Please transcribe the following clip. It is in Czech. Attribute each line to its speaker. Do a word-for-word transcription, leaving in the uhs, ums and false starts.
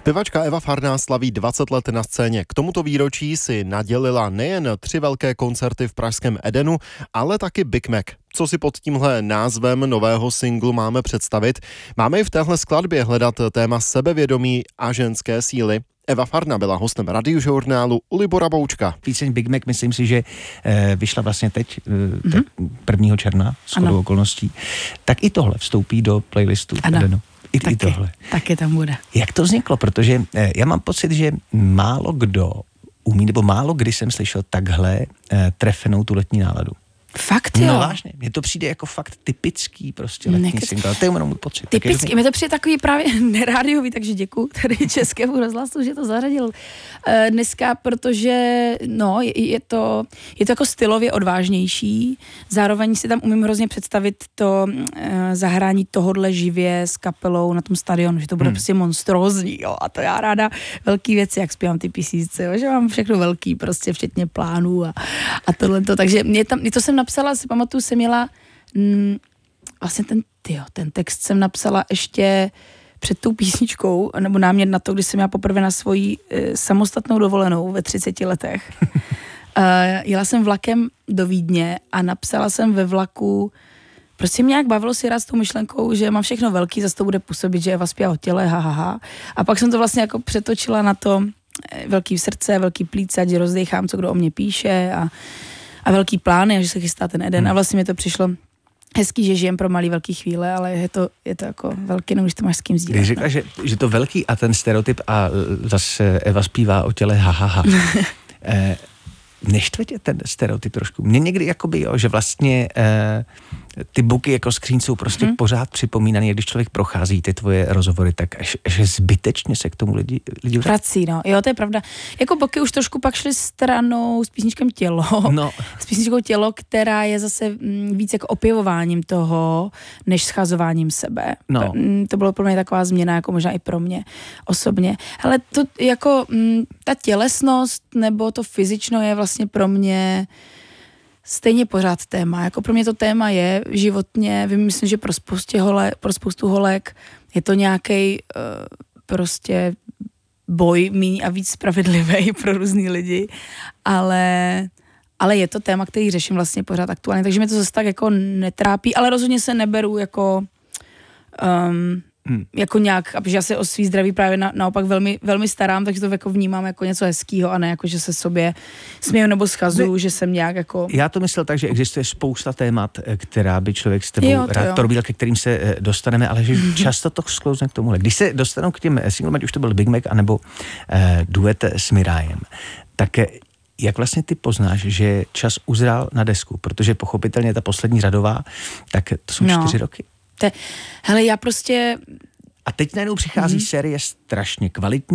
Speaker 1: Zpěvačka Eva Farná slaví dvacet let na scéně. K tomuto výročí si nadělila nejen tři velké koncerty v pražském Edenu, ale taky Big Mac. Co si pod tímhle názvem nového singlu máme představit? Máme i v téhle skladbě hledat téma sebevědomí a ženské síly. Eva Farná byla hostem radiožurnálu u Libora Boučka.
Speaker 2: Píseň Big Mac, myslím si, že e, vyšla vlastně teď, e, mm-hmm. prvního června, shodou okolností. Tak i tohle vstoupí do playlistu Edenu. I,
Speaker 3: taky,
Speaker 2: i tohle.
Speaker 3: Taky tam bude.
Speaker 2: Jak to vzniklo? Protože e, já mám pocit, že málo kdo umí, nebo málo kdy jsem slyšel takhle e, trefenou tu letní náladu.
Speaker 3: Fakt jo?
Speaker 2: No vážně, mně to přijde jako fakt typický prostě letní
Speaker 3: Nekec...
Speaker 2: single. To je jenom můj pocit.
Speaker 3: Typický, mi to přijde takový právě nerádiový, takže děkuju tady Českému rozhlasu, že to zařadil e, dneska, protože no, je, je, to, je to jako stylově odvážnější, zároveň si tam umím hrozně představit to e, zahrání tohodle živě s kapelou na tom stadionu, že to bude hmm. prostě monstrózní, jo, a to já ráda velký věci, jak zpívám ty písnice, jo, že mám všechno velký, prostě včetně plánů a, a tohleto, takže mě tam, mě to jsem napsala, si pamatuju, jsem měla mm, vlastně ten, tyjo, ten text jsem napsala ještě před tou písničkou, nebo námět na to, když jsem měla poprvé na svoji e, samostatnou dovolenou ve třiceti letech. e, jela jsem vlakem do Vídně a napsala jsem ve vlaku, prostě mě nějak bavilo si rád s tou myšlenkou, že mám všechno velký, zase to bude působit, že Eva zpívá o těle, ha, ha, ha. A pak jsem to vlastně jako přetočila na to e, velký srdce, velký plíce, ať rozdechám, co kdo o mě píše a a velký plány, a že se chystá ten Eden. Hmm. A vlastně mi to přišlo hezký, že žijem pro malý velký chvíle, ale je to, je to jako velký, no, když to máš s kým sdílet.
Speaker 2: Když řekla, že, že to velký a ten stereotyp a zase Eva zpívá o těle ha, ha, ha. eh, neštve tě ten stereotyp trošku? Mně někdy jakoby, jo, že vlastně eh, ty buky jako skříň jsou prostě hmm. pořád připomínaný, když člověk prochází ty tvoje rozhovory, tak až, že zbytečně se k tomu lidi, lidi
Speaker 3: vrací. No. Jo, to je pravda. Jako boky už trošku pak šly stranou s písničkem Tělo.
Speaker 2: No.
Speaker 3: S písničkou Tělo, která je zase m, víc jako opěvováním toho, než schazováním sebe.
Speaker 2: No.
Speaker 3: To bylo pro mě taková změna, jako možná i pro mě osobně. Ale to jako m, ta tělesnost nebo to fyzično je vlastně pro mě stejně pořád téma. Jako pro mě to téma je životně, vím, myslím, že pro spoustu holek, pro spoustu holek je to nějaký uh, prostě boj míň a víc spravedlivý pro různý lidi, ale, ale je to téma, který řeším vlastně pořád aktuálně, takže mě to zase tak jako netrápí, ale rozhodně se neberu jako um, Hmm. jako nějak, protože já se o svý zdraví právě na, naopak velmi, velmi starám, takže to jako vnímám jako něco hezkýho a ne jako, že se sobě směju nebo schazuju, ne, že jsem nějak jako...
Speaker 2: Já to myslel tak, že existuje spousta témat, která by člověk s tebou
Speaker 3: jo,
Speaker 2: rád probíral, ke kterým se dostaneme, ale že mm-hmm. často to sklouzne k tomuhle. Když se dostanou k těm singlům, ať už to byl Big Mac, anebo eh, duet s Mirajem, tak jak vlastně ty poznáš, že čas uzrál na desku, protože pochopitelně ta poslední řadová, tak to jsou no. čtyři roky.
Speaker 3: Te, hele, já prostě...
Speaker 2: A teď najednou přichází mm-hmm. série strašně kvalitní,